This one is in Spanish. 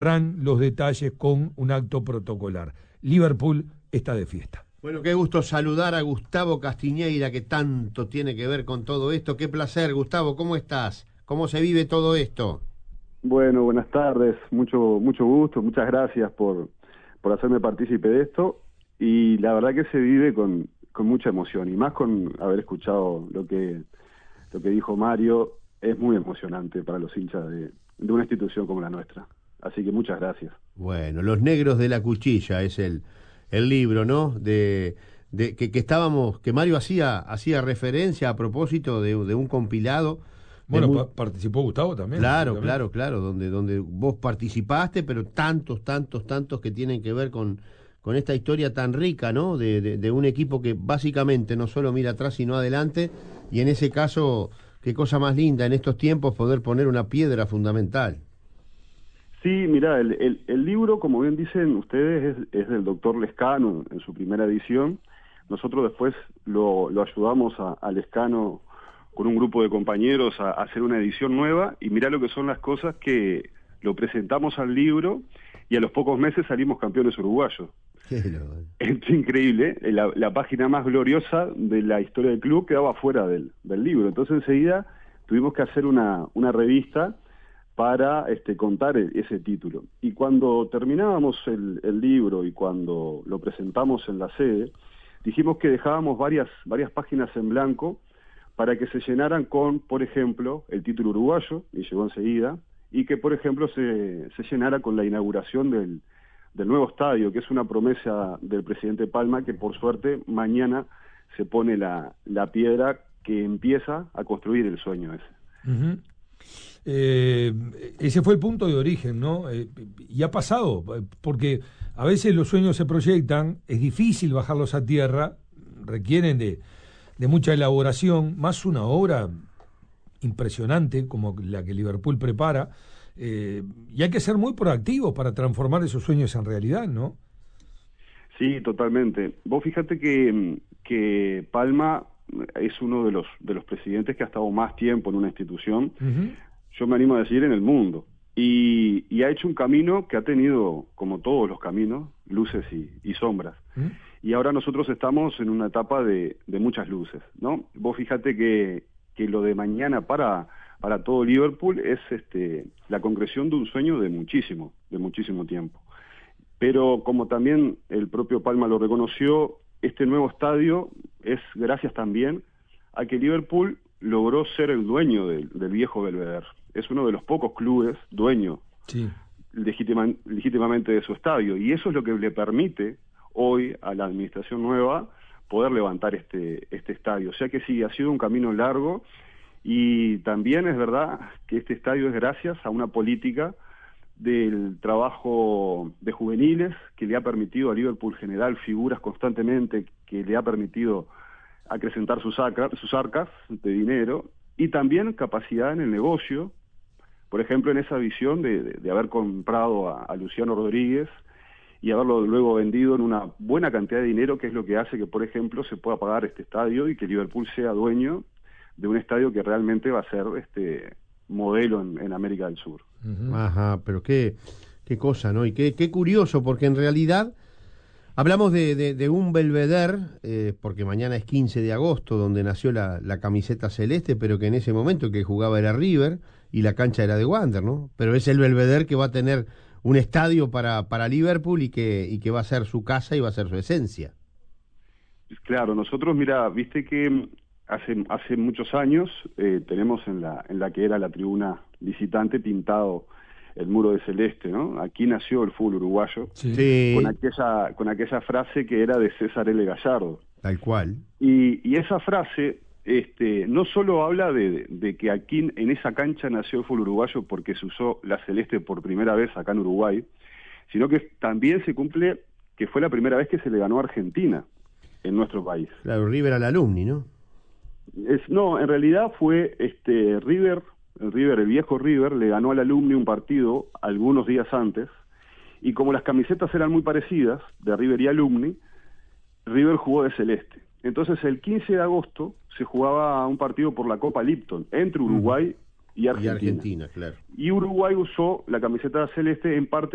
los detalles con un acto protocolar. Liverpool está de fiesta. Bueno, qué gusto saludar a Gustavo Castiñeira, que tanto tiene que ver con todo esto. Qué placer, Gustavo, ¿cómo estás? ¿Cómo se vive todo esto? Bueno, buenas tardes, mucho gusto, muchas gracias por hacerme partícipe de esto, y la verdad que se vive con mucha emoción, y más con haber escuchado lo que dijo Mario. Es muy emocionante para los hinchas de una institución como la nuestra, así que muchas gracias. Bueno, Los Negros de la Cuchilla es el libro, ¿no? Que estábamos, que Mario hacía referencia a propósito de un compilado. Bueno, participó Gustavo también. Claro, donde vos participaste, pero tantos que tienen que ver con esta historia tan rica, ¿no? De un equipo que básicamente no solo mira atrás sino adelante, y en ese caso, qué cosa más linda en estos tiempos poder poner una piedra fundamental. Sí, mirá, el libro, como bien dicen ustedes, es del doctor Lescano en su primera edición. Nosotros después lo ayudamos a Lescano con un grupo de compañeros a hacer una edición nueva, y mirá lo que son las cosas, que lo presentamos al libro y a los pocos meses salimos campeones uruguayos. Es increíble, la página más gloriosa de la historia del club quedaba fuera del libro. Entonces enseguida tuvimos que hacer una revista para contar ese título. Y cuando terminábamos el libro y cuando lo presentamos en la sede, dijimos que dejábamos varias páginas en blanco para que se llenaran con, por ejemplo, el título uruguayo, y llegó enseguida, y que, por ejemplo, se llenara con la inauguración del nuevo estadio, que es una promesa del presidente Palma, que por suerte mañana se pone la piedra que empieza a construir el sueño ese. Uh-huh. Ese fue el punto de origen, ¿no? Y ha pasado, porque a veces los sueños se proyectan, es difícil bajarlos a tierra, requieren de mucha elaboración, más una obra impresionante como la que Liverpool prepara, y hay que ser muy proactivos para transformar esos sueños en realidad, ¿no? Sí, totalmente. Vos fíjate que Palma es uno de los presidentes que ha estado más tiempo en una institución, uh-huh. Yo me animo a decir en el mundo, y ha hecho un camino que ha tenido, como todos los caminos, luces y sombras. Uh-huh. Y ahora nosotros estamos en una etapa de muchas luces, ¿no? Vos fíjate que lo de mañana para todo Liverpool es la concreción de un sueño de muchísimo tiempo. Pero como también el propio Palma lo reconoció, este nuevo estadio es gracias también a que Liverpool logró ser el dueño del viejo Belvedere. Es uno de los pocos clubes dueño, sí, legítimamente de su estadio, y eso es lo que le permite hoy a la administración nueva poder levantar este estadio. O sea que sí, ha sido un camino largo, y también es verdad que este estadio es gracias a una política del trabajo de juveniles que le ha permitido a Liverpool generar figuras constantemente, que le ha permitido acrecentar sus arcas de dinero, y también capacidad en el negocio, por ejemplo en esa visión de haber comprado a Luciano Rodríguez y haberlo luego vendido en una buena cantidad de dinero, que es lo que hace que, por ejemplo, se pueda pagar este estadio y que Liverpool sea dueño de un estadio que realmente va a ser modelo en América del Sur. Uh-huh. Ajá, pero qué cosa, ¿no? Y qué curioso, porque en realidad hablamos de un Belvedere, porque mañana es 15 de agosto, donde nació la camiseta celeste, pero que en ese momento el que jugaba era River y la cancha era de Wander, ¿no? Pero es el Belvedere que va a tener un estadio para Liverpool y que va a ser su casa y va a ser su esencia. Claro, nosotros, mira, viste que hace muchos años tenemos en la que era la tribuna visitante pintado el muro de celeste, ¿no? Aquí nació el fútbol uruguayo, sí, con aquella frase que era de César L. Gallardo. Tal cual. Y esa frase no solo habla de que aquí en esa cancha nació el fútbol uruguayo porque se usó la celeste por primera vez acá en Uruguay, sino que también se cumple que fue la primera vez que se le ganó a Argentina en nuestro país. Claro, River al Alumni, ¿no? No, en realidad fue River, el viejo River, le ganó al Alumni un partido algunos días antes, y como las camisetas eran muy parecidas, de River y Alumni, River jugó de celeste. Entonces el 15 de agosto se jugaba un partido por la Copa Lipton entre Uruguay y Argentina. Claro. Y Uruguay usó la camiseta celeste en parte